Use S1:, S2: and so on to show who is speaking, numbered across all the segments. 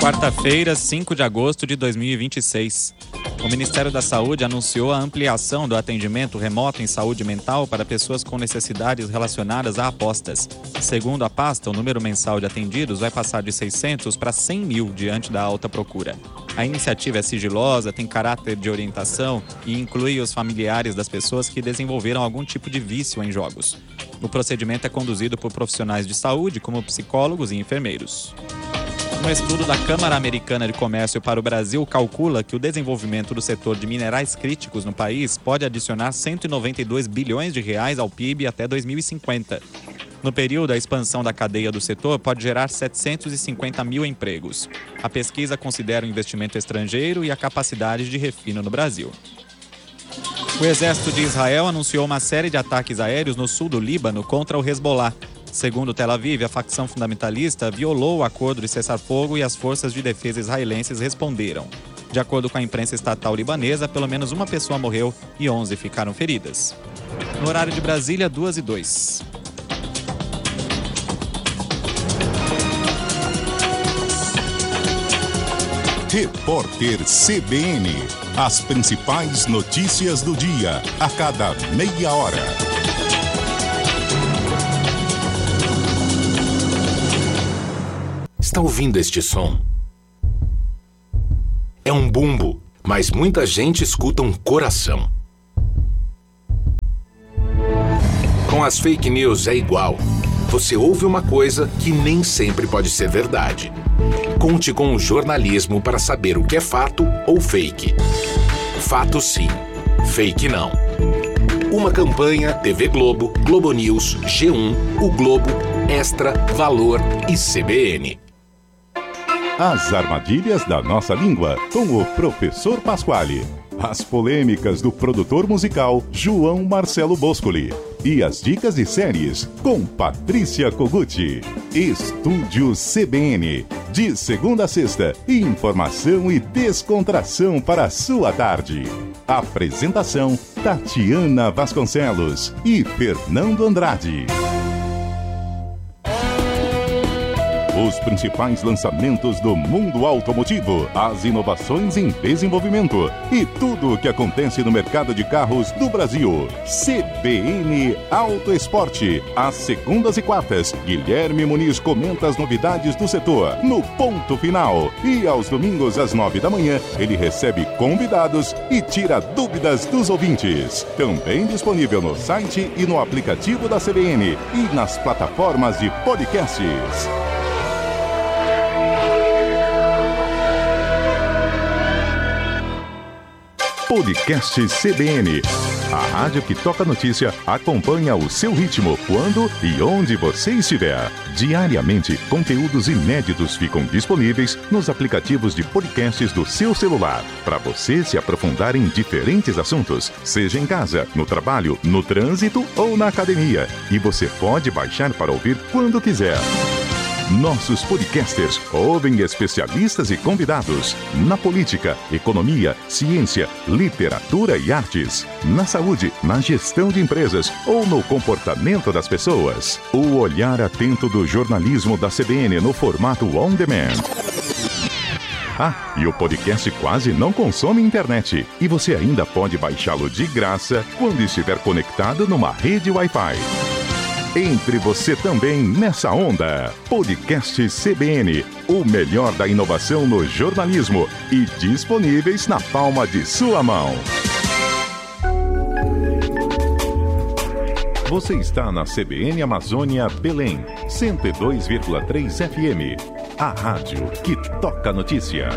S1: quarta-feira, 5 de agosto de 2026. O Ministério da Saúde anunciou a ampliação do atendimento remoto em saúde mental para pessoas com necessidades relacionadas a apostas. Segundo a pasta, o número mensal de atendidos vai passar de 600 para 100 mil diante da alta procura. A iniciativa é sigilosa, tem caráter de orientação e inclui os familiares das pessoas que desenvolveram algum tipo de vício em jogos. O procedimento é conduzido por profissionais de saúde, como psicólogos e enfermeiros. Um estudo da Câmara Americana de Comércio para o Brasil calcula que o desenvolvimento do setor de minerais críticos no país pode adicionar 192 bilhões de reais ao PIB até 2050. No período, a expansão da cadeia do setor pode gerar 750 mil empregos. A pesquisa considera o investimento estrangeiro e a capacidade de refino no Brasil. O exército de Israel anunciou uma série de ataques aéreos no sul do Líbano contra o Hezbollah. Segundo Tel Aviv, a facção fundamentalista violou o acordo de cessar-fogo e as forças de defesa israelenses responderam. De acordo com a imprensa estatal libanesa, pelo menos uma pessoa morreu e 11 ficaram feridas. No horário de Brasília, 2h02.
S2: Repórter CBN. As principais notícias do dia, a cada meia hora.
S3: Está ouvindo este som? É um bumbo, mas muita gente escuta um coração. Com as fake news é igual. Você ouve uma coisa que nem sempre pode ser verdade. Conte com o jornalismo para saber o que é fato ou fake. Fato sim, fake não. Uma campanha TV Globo, Globo News, G1, O Globo, Extra, Valor e CBN.
S2: As armadilhas da nossa língua, com o professor Pasquale. As polêmicas do produtor musical João Marcelo Boscoli. E as dicas de séries com Patrícia Koguchi. Estúdio CBN. De segunda a sexta, informação e descontração para a sua tarde. Apresentação Tatiana Vasconcelos e Fernando Andrade. Os principais lançamentos do mundo automotivo, as inovações em desenvolvimento e tudo o que acontece no mercado de carros do Brasil. CBN Auto Esporte. Às segundas e quartas, Guilherme Muniz comenta as novidades do setor no Ponto Final. E aos domingos, às 9 da manhã, ele recebe convidados e tira dúvidas dos ouvintes. Também disponível no site e no aplicativo da CBN e nas plataformas de podcasts. Podcast CBN. A rádio que toca notícia acompanha o seu ritmo, quando e onde você estiver. Diariamente, conteúdos inéditos ficam disponíveis nos aplicativos de podcasts do seu celular, para você se aprofundar em diferentes assuntos, seja em casa, no trabalho, no trânsito ou na academia. E você pode baixar para ouvir quando quiser. Nossos podcasters ouvem especialistas e convidados na política, economia, ciência, literatura e artes, na saúde, na gestão de empresas ou no comportamento das pessoas. O olhar atento do jornalismo da CBN no formato on demand. Ah, e o podcast quase não consome internet. E você ainda pode baixá-lo de graça quando estiver conectado numa rede Wi-Fi. Entre você também nessa onda. Podcast CBN, o melhor da inovação no jornalismo e disponíveis na palma de sua mão. Você está na CBN Amazônia Belém, 102,3 FM. A rádio que toca notícia.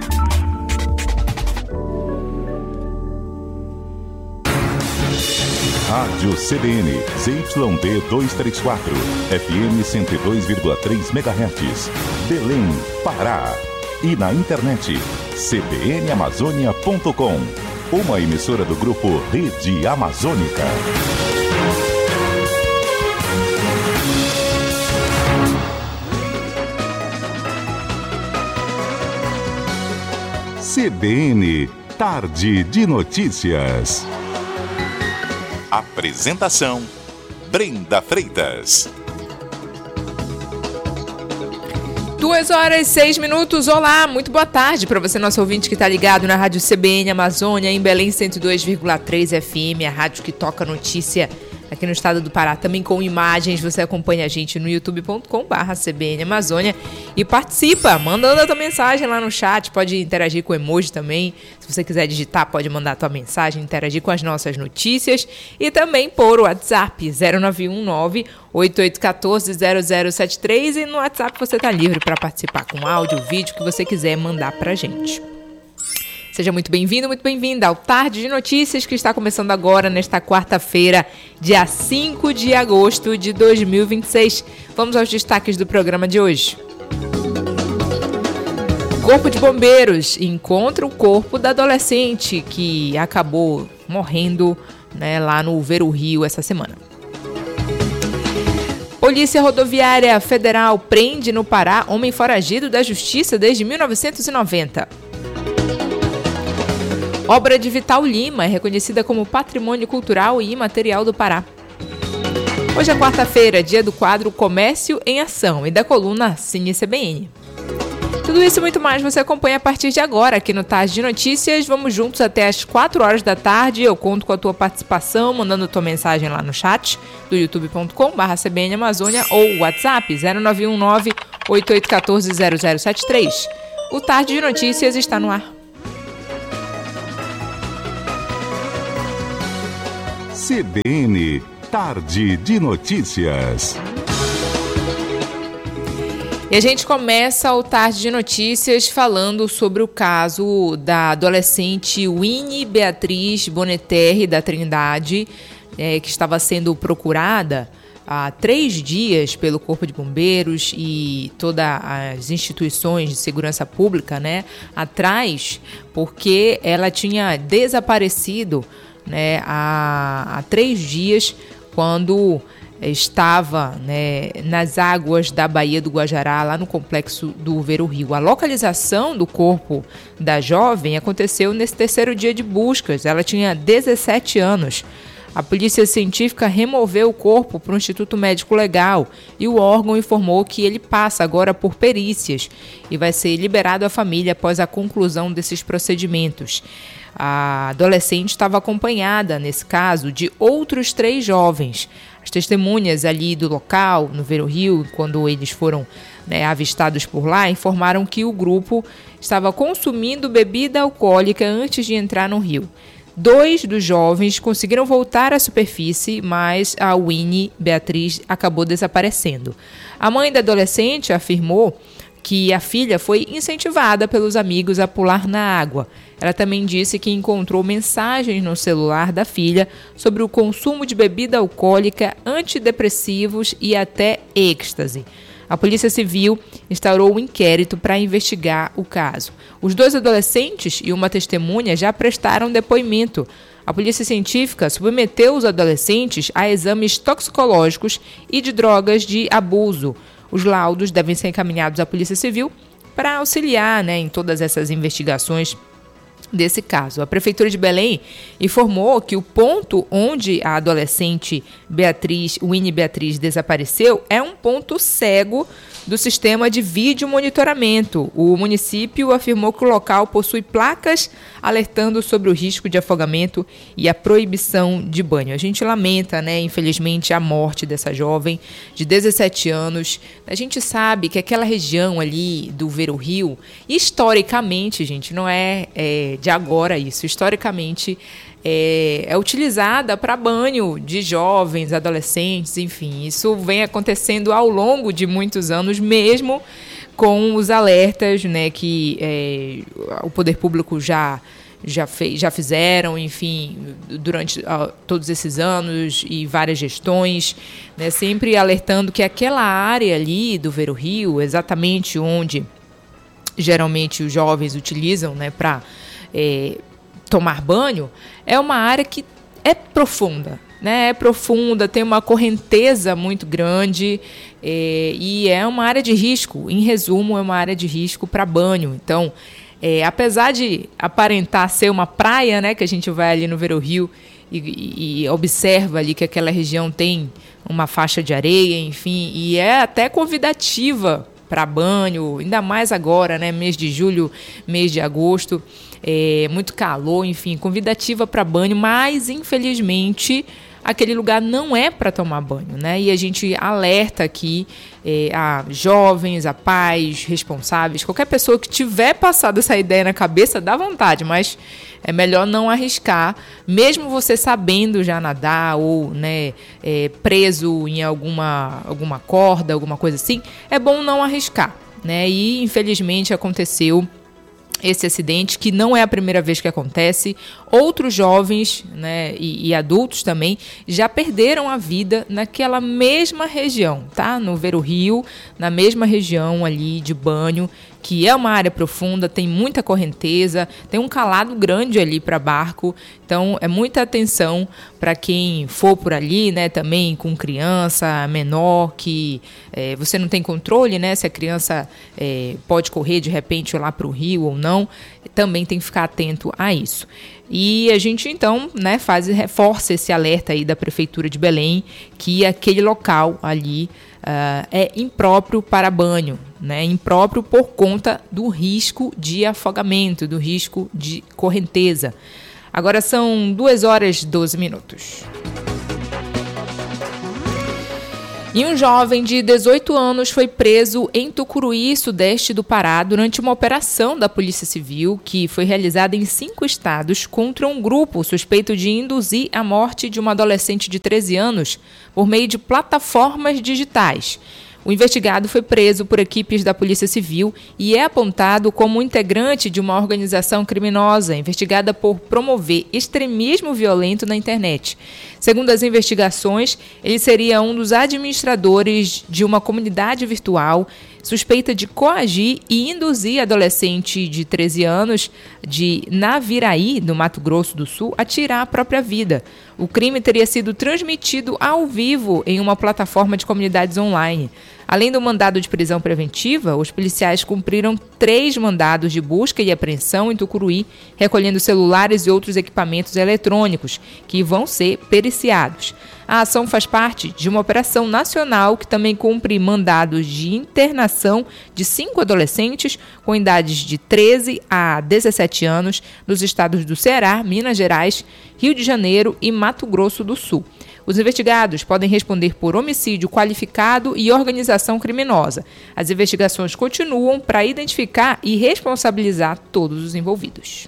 S2: Rádio CBN, ZYD 234, FM 102,3 MHz, Belém, Pará. E na internet, cbnamazônia.com, uma emissora do grupo Rede Amazônica. CBN, Tarde de Notícias. Apresentação: Brenda Freitas.
S4: 2h06. Olá, muito boa tarde para você, nosso ouvinte que está ligado na Rádio CBN Amazônia, em Belém 102,3 FM, a rádio que toca notícia aqui no estado do Pará, também com imagens. Você acompanha a gente no youtube.com/CBN Amazônia e participa, mandando a tua mensagem lá no chat, pode interagir com o emoji também. Se você quiser digitar, pode mandar a tua mensagem, interagir com as nossas notícias e também por WhatsApp 0919-8814-0073, e no WhatsApp você está livre para participar com áudio, vídeo que você quiser mandar para a gente. Seja muito bem-vindo, muito bem-vinda ao Tarde de Notícias, que está começando agora, nesta quarta-feira, dia 5 de agosto de 2026. Vamos aos destaques do programa de hoje. Corpo de Bombeiros encontra o corpo da adolescente que acabou morrendo, lá no Ver o Rio essa semana. Polícia Rodoviária Federal prende no Pará homem foragido da Justiça desde 1990. Obra de Vital Lima é reconhecida como Patrimônio Cultural e Imaterial do Pará. Hoje é quarta-feira, dia do quadro Comércio em Ação e da coluna Cine CBN. Tudo isso e muito mais você acompanha a partir de agora aqui no Tarde de Notícias. Vamos juntos até às 4 horas da tarde. Eu conto com a tua participação, mandando tua mensagem lá no chat do youtube.com/CBN Amazônia ou WhatsApp 0919-8814-0073. O Tarde de Notícias está no ar.
S2: CBN, Tarde de Notícias.
S4: E a gente começa o Tarde de Notícias falando sobre o caso da adolescente Winnie Beatriz Boneterre da Trindade, que estava sendo procurada há 3 dias pelo Corpo de Bombeiros e todas as instituições de segurança pública, atrás, porque ela tinha desaparecido há 3 dias, quando estava nas águas da Baía do Guajará, lá no complexo do Ver o Rio. A localização do corpo da jovem aconteceu nesse 3º dia de buscas. Ela tinha 17 anos. A polícia científica removeu o corpo para o Instituto Médico Legal e o órgão informou que ele passa agora por perícias e vai ser liberado à família após a conclusão desses procedimentos. A adolescente estava acompanhada, nesse caso, de outros 3 jovens. As testemunhas ali do local, no Ver o Rio, quando eles foram avistados por lá, informaram que o grupo estava consumindo bebida alcoólica antes de entrar no rio. 2 dos jovens conseguiram voltar à superfície, mas a Winnie Beatriz acabou desaparecendo. A mãe da adolescente afirmou que a filha foi incentivada pelos amigos a pular na água. Ela também disse que encontrou mensagens no celular da filha sobre o consumo de bebida alcoólica, antidepressivos e até êxtase. A Polícia Civil instaurou um inquérito para investigar o caso. Os 2 adolescentes e uma testemunha já prestaram depoimento. A Polícia Científica submeteu os adolescentes a exames toxicológicos e de drogas de abuso. Os laudos devem ser encaminhados à Polícia Civil para auxiliar em todas essas investigações desse caso. A Prefeitura de Belém informou que o ponto onde a adolescente Winnie Beatriz desapareceu é um ponto cego do sistema de vídeo monitoramento. O município afirmou que o local possui placas alertando sobre o risco de afogamento e a proibição de banho. A gente lamenta, infelizmente, a morte dessa jovem de 17 anos. A gente sabe que aquela região ali do Ver o Rio, historicamente, gente, não é de agora isso, historicamente é utilizada para banho de jovens, adolescentes, enfim. Isso vem acontecendo ao longo de muitos anos, mesmo com os alertas que o poder público já fizeram, enfim, durante todos esses anos e várias gestões, sempre alertando que aquela área ali do Ver o Rio, exatamente onde geralmente os jovens utilizam para tomar banho, é uma área que é profunda, É profunda, tem uma correnteza muito grande e é uma área de risco. Em resumo, é uma área de risco para banho. Então, apesar de aparentar ser uma praia, que a gente vai ali no Ver o Rio e observa ali que aquela região tem uma faixa de areia, enfim, e é até convidativa para banho, ainda mais agora, né? Mês de julho, mês de agosto, muito calor, enfim, convidativa para banho, mas infelizmente aquele lugar não é para tomar banho, né? E a gente alerta aqui a jovens, a pais, responsáveis, qualquer pessoa que tiver passado essa ideia na cabeça, dá vontade, mas é melhor não arriscar, mesmo você sabendo já nadar ou, né, preso em alguma corda, alguma coisa assim, é bom não arriscar, né? E infelizmente aconteceu esse acidente, que não é a primeira vez que acontece. Outros jovens, né, e adultos também já perderam a vida naquela mesma região, tá? No Ver o Rio, na mesma região ali de banho, que é uma área profunda, tem muita correnteza, tem um calado grande ali para barco, então é muita atenção para quem for por ali, né, também com criança menor, que você não tem controle, né, se a criança pode correr de repente lá para o rio ou não, também tem que ficar atento a isso. E a gente então, né, reforça esse alerta aí da Prefeitura de Belém, que aquele local ali é impróprio para banho, né, impróprio por conta do risco de afogamento, do risco de correnteza. Agora são 2h12. E um jovem de 18 anos foi preso em Tucuruí, sudeste do Pará, durante uma operação da Polícia Civil que foi realizada em 5 estados contra um grupo suspeito de induzir a morte de uma adolescente de 13 anos por meio de plataformas digitais. O investigado foi preso por equipes da Polícia Civil e é apontado como integrante de uma organização criminosa investigada por promover extremismo violento na internet. Segundo as investigações, ele seria um dos administradores de uma comunidade virtual suspeita de coagir e induzir a adolescente de 13 anos de Naviraí, no Mato Grosso do Sul, a tirar a própria vida. O crime teria sido transmitido ao vivo em uma plataforma de comunidades online. Além do mandado de prisão preventiva, os policiais cumpriram 3 mandados de busca e apreensão em Tucuruí, recolhendo celulares e outros equipamentos eletrônicos, que vão ser periciados. A ação faz parte de uma operação nacional que também cumpre mandados de internação de 5 adolescentes com idades de 13 a 17 anos nos estados do Ceará, Minas Gerais, Rio de Janeiro e Mato Grosso do Sul. Os investigados podem responder por homicídio qualificado e organização criminosa. As investigações continuam para identificar e responsabilizar todos os envolvidos.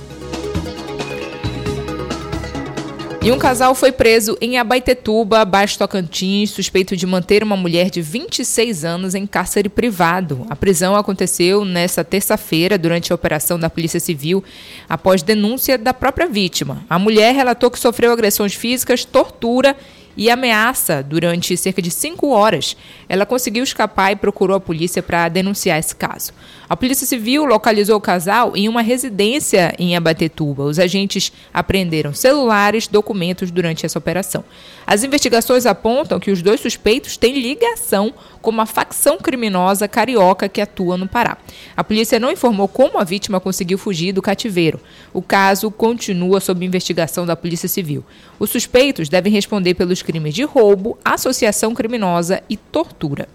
S4: E um casal foi preso em Abaetetuba, Baixo Tocantins, suspeito de manter uma mulher de 26 anos em cárcere privado. A prisão aconteceu nesta terça-feira, durante a operação da Polícia Civil, após denúncia da própria vítima. A mulher relatou que sofreu agressões físicas, tortura e ameaça durante cerca de 5 horas. Ela conseguiu escapar e procurou a polícia para denunciar esse caso. A Polícia Civil localizou o casal em uma residência em Abaetetuba. Os agentes apreenderam celulares, documentos durante essa operação. As investigações apontam que os 2 suspeitos têm ligação com uma facção criminosa carioca que atua no Pará. A polícia não informou como a vítima conseguiu fugir do cativeiro. O caso continua sob investigação da Polícia Civil. Os suspeitos devem responder pelos crimes de roubo, associação criminosa e tortura.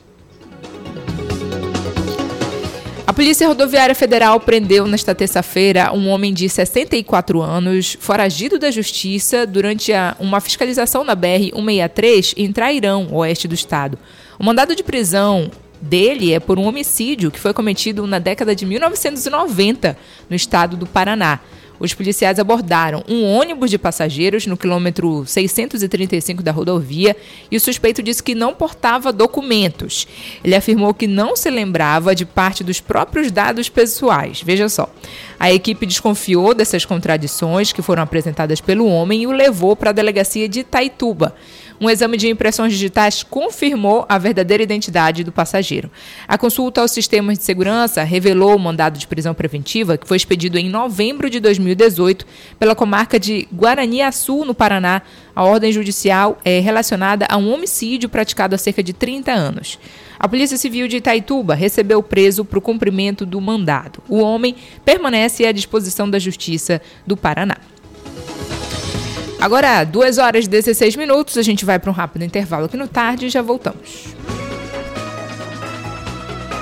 S4: A Polícia Rodoviária Federal prendeu nesta terça-feira um homem de 64 anos, foragido da Justiça, durante uma fiscalização na BR-163 em Trairão, oeste do estado. O mandado de prisão dele é por um homicídio que foi cometido na década de 1990 no estado do Paraná. Os policiais abordaram um ônibus de passageiros no quilômetro 635 da rodovia e o suspeito disse que não portava documentos. Ele afirmou que não se lembrava de parte dos próprios dados pessoais. Veja só. A equipe desconfiou dessas contradições que foram apresentadas pelo homem e o levou para a delegacia de Itaituba. Um exame de impressões digitais confirmou a verdadeira identidade do passageiro. A consulta aos sistemas de segurança revelou o mandado de prisão preventiva que foi expedido em novembro de 2018 pela comarca de Guaraniaçu, no Paraná. A ordem judicial é relacionada a um homicídio praticado há cerca de 30 anos. A Polícia Civil de Itaituba recebeu o preso para o cumprimento do mandado. O homem permanece à disposição da Justiça do Paraná. Agora, 2h16, a gente vai para um rápido intervalo aqui no Tarde e já voltamos.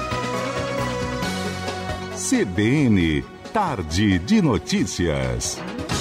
S2: CBN, Tarde de Notícias.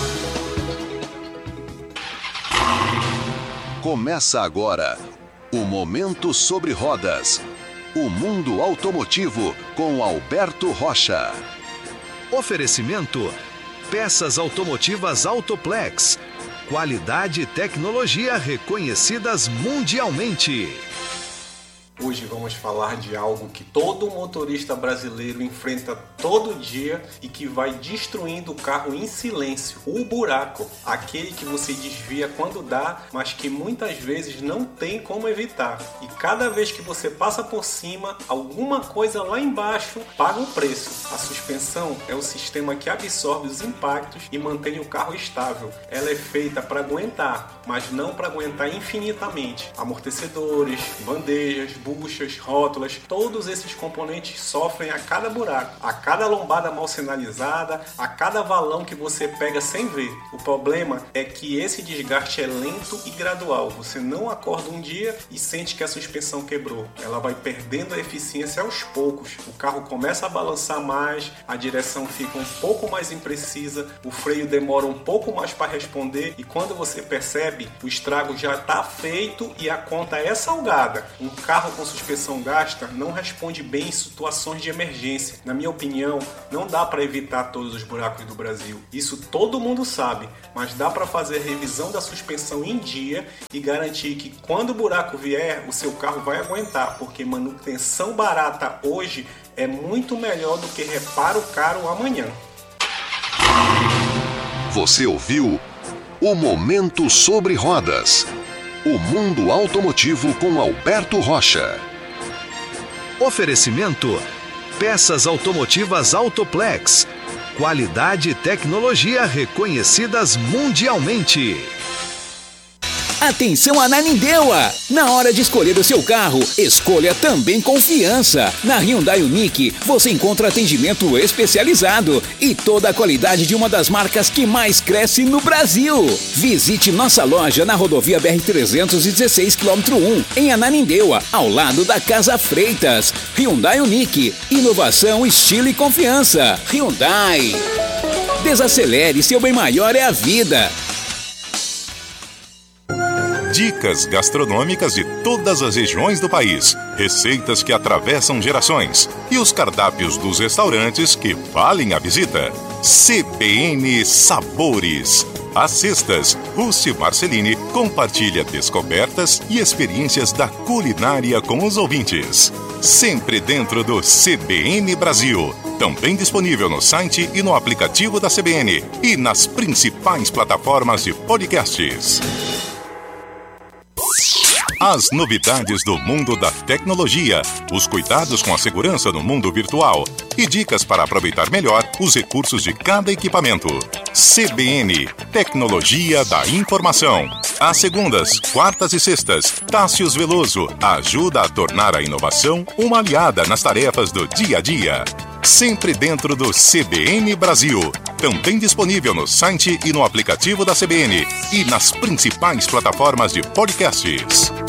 S5: Começa agora o Momento sobre Rodas. O mundo automotivo com Alberto Rocha. Oferecimento: peças automotivas Autoplex. Qualidade e tecnologia reconhecidas mundialmente.
S6: Hoje vamos falar de algo que todo motorista brasileiro enfrenta todo dia e que vai destruindo o carro em silêncio. O buraco, aquele que você desvia quando dá, mas que muitas vezes não tem como evitar. E cada vez que você passa por cima, alguma coisa lá embaixo paga o preço. A suspensão é o sistema que absorve os impactos e mantém o carro estável. Ela é feita para aguentar, mas não para aguentar infinitamente. Amortecedores, bandejas, buchas, rótulas, todos esses componentes sofrem a cada buraco, a cada lombada mal sinalizada, a cada valão que você pega sem ver. O problema é que esse desgaste é lento e gradual. Você não acorda um dia e sente que a suspensão quebrou. Ela vai perdendo a eficiência aos poucos. O carro começa a balançar mais, a direção fica um pouco mais imprecisa, o freio demora um pouco mais para responder e quando você percebe, o estrago já está feito e a conta é salgada. Um carro com suspensão gasta não responde bem em situações de emergência. Na minha opinião, não dá para evitar todos os buracos do Brasil. Isso todo mundo sabe, mas dá para fazer a revisão da suspensão em dia e garantir que quando o buraco vier, o seu carro vai aguentar, porque manutenção barata hoje é muito melhor do que reparo caro amanhã.
S5: Você ouviu o Momento sobre Rodas. O mundo automotivo com Alberto Rocha. Oferecimento: peças automotivas Autoplex. Qualidade e tecnologia reconhecidas mundialmente. Atenção Ananindeua! Na hora de escolher o seu carro, escolha também confiança. Na Hyundai Unique, você encontra atendimento especializado e toda a qualidade de uma das marcas que mais cresce no Brasil. Visite nossa loja na rodovia BR-316, km 1, em Ananindeua, ao lado da Casa Freitas. Hyundai Unique, inovação, estilo e confiança. Hyundai. Desacelere, seu bem maior é a vida.
S2: Dicas gastronômicas de todas as regiões do país, receitas que atravessam gerações e os cardápios dos restaurantes que valem a visita. CBN Sabores. Às sextas, Rússi Marcelini compartilha descobertas e experiências da culinária com os ouvintes. Sempre dentro do CBN Brasil. Também disponível no site e no aplicativo da CBN e nas principais plataformas de podcasts. As novidades do mundo da tecnologia, os cuidados com a segurança no mundo virtual e dicas para aproveitar melhor os recursos de cada equipamento. CBN, Tecnologia da Informação. Às segundas, quartas e sextas, Tássius Veloso ajuda a tornar a inovação uma aliada nas tarefas do dia a dia. Sempre dentro do CBN Brasil. Também disponível no site e no aplicativo da CBN e nas principais plataformas de podcasts.